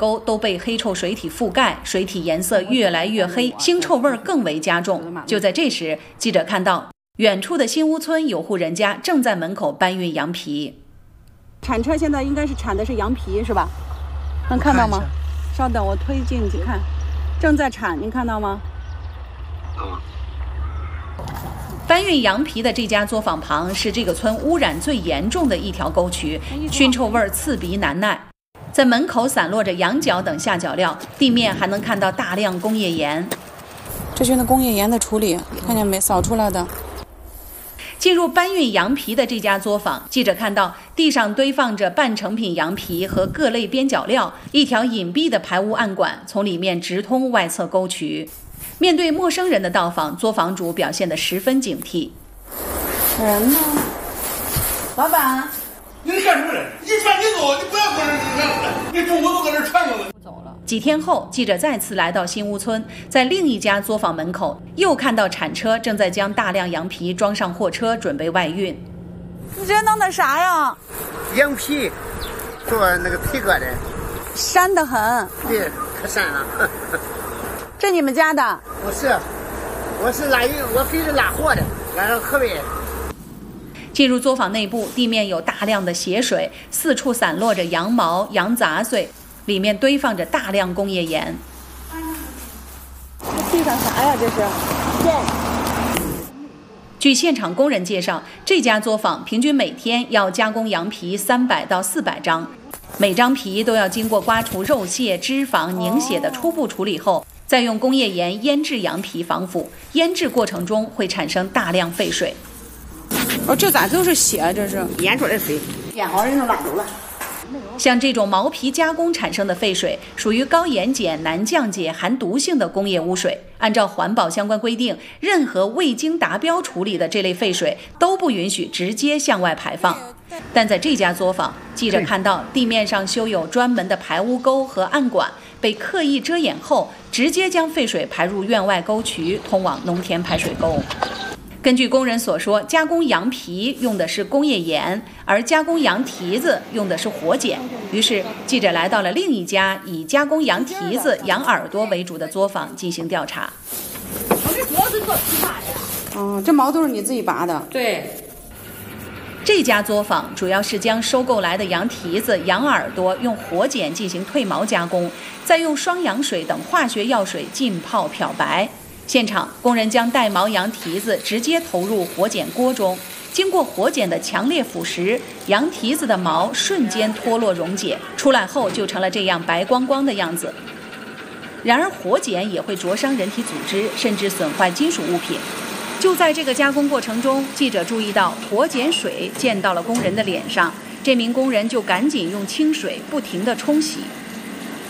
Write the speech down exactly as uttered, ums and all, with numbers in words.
沟都被黑臭水体覆盖，水体颜色越来越黑，腥臭味更为加重。就在这时，记者看到远处的新屋村有户人家正在门口搬运羊皮。 铲车现在应该是铲的是羊皮，是吧？能看到吗？稍等，我推进去看，正在铲，您看到吗？ 嗯。 搬运羊皮的这家作坊旁是这个村污染最严重的一条沟渠，熏臭味刺鼻难耐。在门口散落着羊角等下脚料，地面还能看到大量工业盐。 这是那工业盐的处理，看见没？扫出来的。 进入搬运羊皮的这家作坊，记者看到地上堆放着半成品羊皮和各类边角料，一条隐蔽的排污暗管从里面直通外侧沟渠。面对陌生人的到访，作坊主表现得十分警惕。 人呢？老板， 你干什么人？你赶紧走，你不要搁这儿，你中午都搁这儿串着呢。 走了。几天后，记者再次来到新屋村，在另一家作坊门口，又看到铲车正在将大量羊皮装上货车，准备外运。 你这弄的啥呀？ 羊皮，做那个皮革的， 膻得很。 对，可膻了。 这你们家的？ 不是，我是拉运，我给人拉货的，拉到河北。 进入作坊内部，地面有大量的血水，四处散落着羊毛、羊杂碎，里面堆放着大量工业盐。 这地上啥呀？这是盐。 据现场工人介绍，这家作坊平均每天要加工羊皮三百到四百张，每张皮都要经过刮除肉屑、脂肪、凝血的初步处理后，再用工业盐腌制羊皮防腐。腌制过程中会产生大量废水。 哦，这咋都是血啊？这是腌出来的水， 腌好人都拉走了。 像这种毛皮加工产生的废水，属于高盐碱、难降解、含毒性的工业污水。按照环保相关规定，任何未经达标处理的这类废水都不允许直接向外排放。但在这家作坊，记者看到地面上修有专门的排污沟和暗管，被刻意遮掩后，直接将废水排入院外沟渠，通往农田排水沟。根据工人所说，加工羊皮用的是工业盐，而加工羊蹄子用的是活碱。于是，记者来到了另一家以加工羊蹄子、羊耳朵为主的作坊进行调查。 我这主要是做批发的。哦，这毛都是你自己拔的？ 对。这家作坊主要是将收购来的羊蹄子、羊耳朵用活碱进行褪毛加工，再用双氧水等化学药水浸泡漂白。现场，工人将带毛羊蹄子直接投入活碱锅中，经过活碱的强烈腐蚀，羊蹄子的毛瞬间脱落溶解，出来后就成了这样白光光的样子。然而，活碱也会灼伤人体组织，甚至损坏金属物品。就在这个加工过程中，记者注意到活碱水溅到了工人的脸上，这名工人就赶紧用清水不停地冲洗。